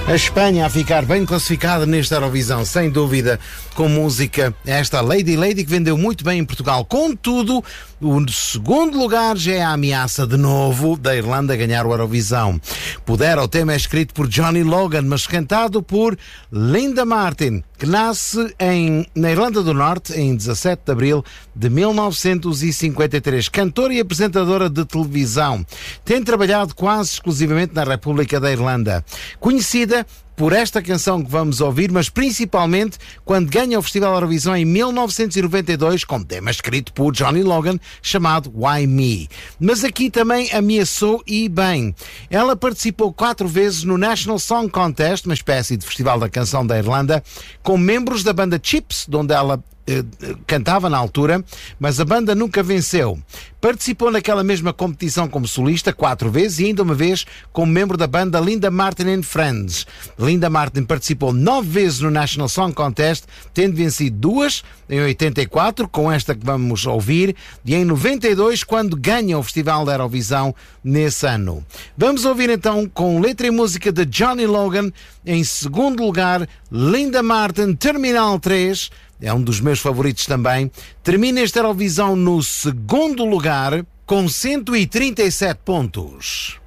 A Espanha a ficar bem classificada nesta Eurovisão, sem dúvida, com música esta Lady Lady, que vendeu muito bem em Portugal. Contudo, o segundo lugar já é a ameaça de novo da Irlanda ganhar o Eurovisão. Pudera, o tema é escrito por Johnny Logan, mas cantado por Linda Martin, que nasce na Irlanda do Norte em 17 de abril de 1953. Cantora e apresentadora de televisão. Tem trabalhado quase exclusivamente na República da Irlanda. Conhecida por esta canção que vamos ouvir, mas principalmente quando ganha o Festival Eurovisão em 1992, com tema escrito por Johnny Logan, chamado Why Me? Mas aqui também ameaçou e bem. Ela participou 4 vezes no National Song Contest, uma espécie de festival da canção da Irlanda, com membros da banda Chips, de onde ela cantava na altura, mas a banda nunca venceu. Participou naquela mesma competição como solista 4 vezes e ainda uma vez como membro da banda Linda Martin and Friends. Linda Martin participou 9 vezes no National Song Contest, tendo vencido 2 em 84, com esta que vamos ouvir, e em 92, quando ganha o Festival da Eurovisão nesse ano. Vamos ouvir então, com letra e música de Johnny Logan, em segundo lugar, Linda Martin, Terminal 3, é um dos meus favoritos também. Termina esta Eurovisão no segundo lugar com 137 pontos.